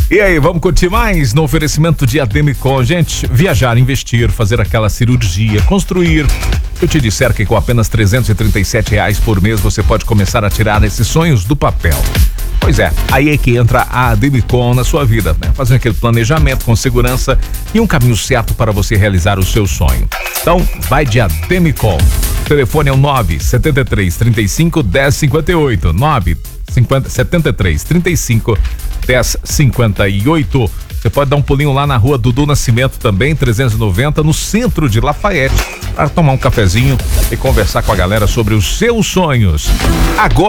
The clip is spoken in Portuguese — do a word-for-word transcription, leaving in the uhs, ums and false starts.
E aí, vamos curtir mais no oferecimento de Ademicon, gente? Viajar, investir, fazer aquela cirurgia, construir. Eu te disser que com apenas trezentos e trinta e sete reais por mês você pode começar a tirar esses sonhos do papel. Pois é, aí é que entra a Ademicon na sua vida, né? Fazendo aquele planejamento com segurança e um caminho certo para você realizar o seu sonho. Então, vai de Ademicon. O telefone é o nove sete três, trinta e cinco, dez cinquenta e oito. nove sete três, trinta e cinco, dez cinquenta e oito. Você pode dar um pulinho lá na rua Dudu Nascimento também, trezentos e noventa, no centro de Lafayette, para tomar um cafezinho e conversar com a galera sobre os seus sonhos. Agora